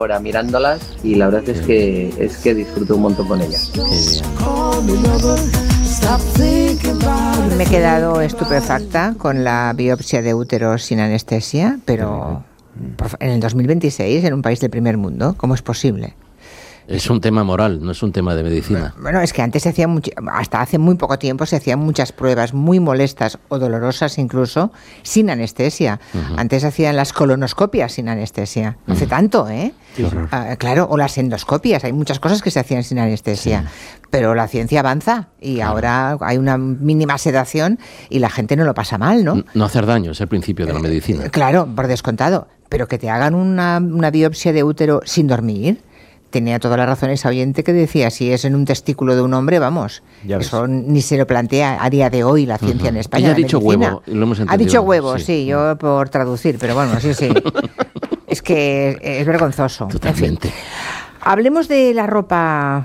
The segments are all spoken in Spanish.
ahora mirándolas y la verdad es que disfruto un montón con ellas. Me he quedado estupefacta con la biopsia de útero sin anestesia, pero en el 2026, en un país del primer mundo, ¿cómo es posible? Es un tema moral, no es un tema de medicina. Bueno, es que antes se hacían hasta hace muy poco tiempo se hacían muchas pruebas muy molestas o dolorosas incluso sin anestesia. Uh-huh. Antes hacían las colonoscopias sin anestesia. Uh-huh. Hace tanto, ¿eh? Claro, o las endoscopias. Hay muchas cosas que se hacían sin anestesia. Sí. Pero la ciencia avanza y ahora hay una mínima sedación y la gente no lo pasa mal, ¿no? No hacer daño es el principio de la medicina. Claro, por descontado. Pero que te hagan una biopsia de útero sin dormir. Tenía toda la razón esa oyente que decía, si es en un testículo de un hombre, vamos, eso ni se lo plantea a día de hoy la ciencia en España. Ella ha dicho huevo, lo hemos entendido. Ha dicho huevo, sí, yo por traducir, pero bueno, sí. Es que es vergonzoso. Totalmente. En fin. Hablemos de la ropa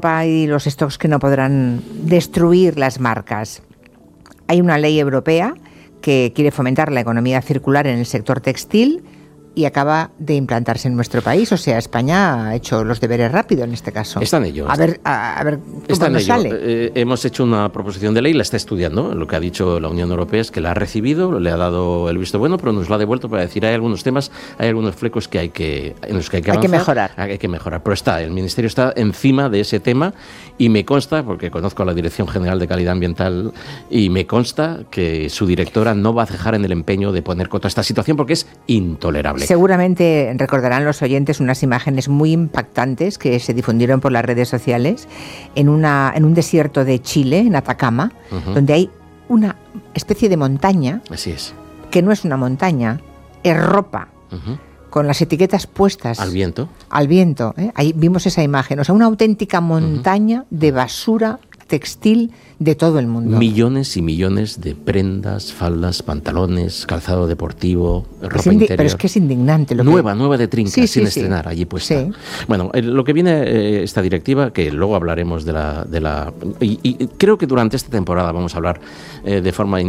y los stocks que no podrán destruir las marcas. Hay una ley europea que quiere fomentar la economía circular en el sector textil y acaba de implantarse en nuestro país. O sea, España ha hecho los deberes rápido en este caso. Están ellos. A ver cómo nos sale. Hemos hecho una proposición de ley, la está estudiando. Lo que ha dicho la Unión Europea es que la ha recibido, le ha dado el visto bueno, pero nos la ha devuelto para decir hay algunos temas, hay algunos flecos en los que hay que avanzar. Hay que mejorar. Hay que mejorar. Pero el Ministerio está encima de ese tema y me consta, porque conozco a la Dirección General de Calidad Ambiental, y me consta que su directora no va a cejar en el empeño de poner coto a esta situación porque es intolerable. Seguramente recordarán los oyentes unas imágenes muy impactantes que se difundieron por las redes sociales en un desierto de Chile, en Atacama, donde hay una especie de montaña. Así es. Que no es una montaña, es ropa, con las etiquetas puestas. Al viento. Al viento, ¿eh? Ahí vimos esa imagen. O sea, una auténtica montaña de basura textil de todo el mundo. Millones y millones de prendas, faldas, pantalones, calzado deportivo, ropa interior. Pero es que es indignante. Nueva de trinca, sin estrenar, allí puesta. Sí. Bueno, lo que viene esta directiva, que luego hablaremos de la y creo que durante esta temporada vamos a hablar de forma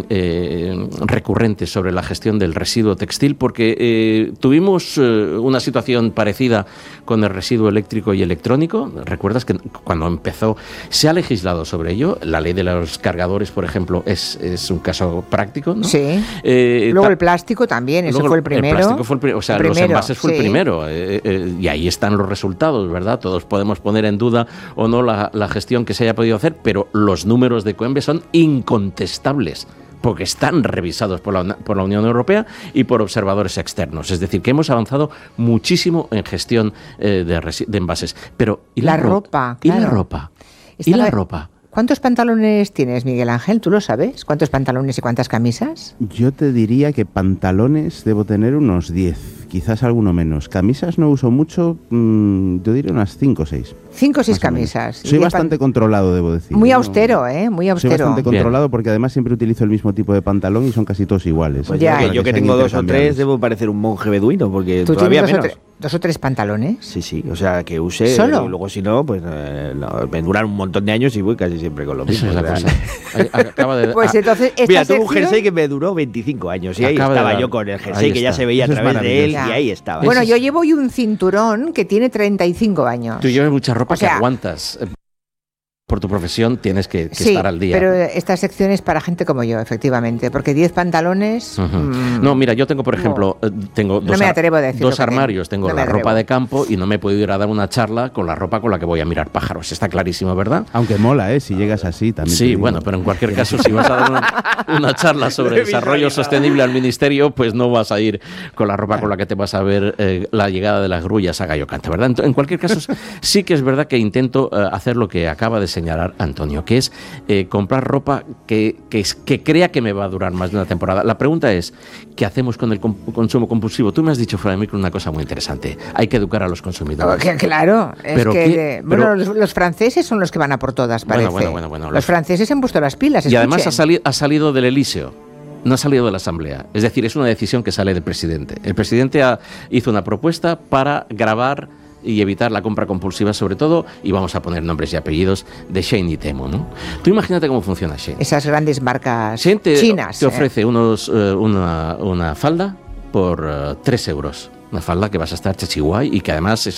recurrente sobre la gestión del residuo textil, porque tuvimos una situación parecida con el residuo eléctrico y electrónico. ¿Recuerdas que cuando empezó se ha legislado sobre ello? La ley de los cargadores, por ejemplo, es un caso práctico, ¿no? Sí. Luego el plástico también, eso fue el primero. El plástico fue los envases fue el primero. Y ahí están los resultados, ¿verdad? Todos podemos poner en duda o no la gestión que se haya podido hacer, pero los números de Coembe son incontestables, porque están revisados por la Unión Europea y por observadores externos. Es decir, que hemos avanzado muchísimo en gestión de envases. Pero ¿y la ropa? ¿Y la ropa? ¿Y la ropa? ¿Cuántos pantalones tienes, Miguel Ángel? ¿Tú lo sabes? ¿Cuántos pantalones y cuántas camisas? Yo te diría que pantalones debo tener unos 10, quizás alguno menos. Camisas no uso mucho, yo diría unas 5 o 6. 5 o 6 camisas. Soy bastante controlado, debo decir. Muy austero, ¿eh? Muy austero. Soy bastante controlado porque además siempre utilizo el mismo tipo de pantalón y son casi todos iguales. Pues yo que tengo 2 o 3 debo parecer un monje beduino, porque ¿tú todavía tienes menos. 2 o 3 pantalones? Sí, o sea, que use. ¿Solo? Y luego si no, pues me duran un montón de años y voy casi siempre con lo mismo. Esa es la cosa. Pues entonces, mira, tuve un jersey que me duró 25 años y ahí estaba yo con el jersey que ya se veía a través de él y ahí estaba. Bueno, yo llevo hoy un cinturón que tiene 35 años. Tú llevas mucha ropa que aguantas. Por tu profesión tienes que estar al día. Pero esta sección es para gente como yo, efectivamente, porque 10 pantalones... No, mira, yo tengo, por ejemplo, tengo dos armarios, tengo la ropa de campo y no me puedo ir a dar una charla con la ropa con la que voy a mirar pájaros. Está clarísimo, ¿verdad? Aunque mola, si llegas así también. Sí, bueno, pero en cualquier caso, si vas a dar una charla sobre desarrollo sostenible al ministerio, pues no vas a ir con la ropa con la que te vas a ver la llegada de las grullas a Gallo Canta, ¿verdad? En cualquier caso, sí que es verdad que intento hacer lo que acaba de señalar Antonio, que es comprar ropa que crea que me va a durar más de una temporada. La pregunta es, ¿qué hacemos con el consumo compulsivo? Tú me has dicho fuera de micro una cosa muy interesante. Hay que educar a los consumidores. Claro, los franceses son los que van a por todas, parece. Bueno, los franceses han puesto las pilas. Y además ha salido del Elíseo. No ha salido de la Asamblea. Es decir, es una decisión que sale del presidente. El presidente hizo una propuesta para gravar y evitar la compra compulsiva, sobre todo, y vamos a poner nombres y apellidos, de Shein y Temu, ¿no? Tú imagínate cómo funciona Shein. Esas grandes marcas chinas. Te ofrece una falda por 3 euros. Una falda que vas a estar chachiguay y que además